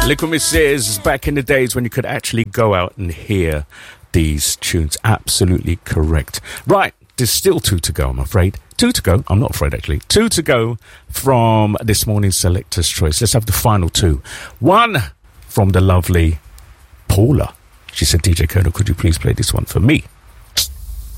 Little Miss says back in the days when you could actually go out and hear these tunes. Absolutely correct. Right, there's still two to go, I'm afraid. Two to go. I'm not afraid, actually. Two to go from this morning's Selector's Choice. Let's have the final two. One from the lovely Paula. She said, DJ Colonel, could you please play this one for me?